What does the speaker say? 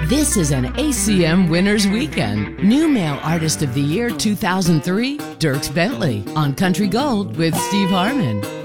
This is an ACM Winners Weekend. New Male Artist of the Year 2003, Dierks Bentley on Country Gold with Steve Harmon.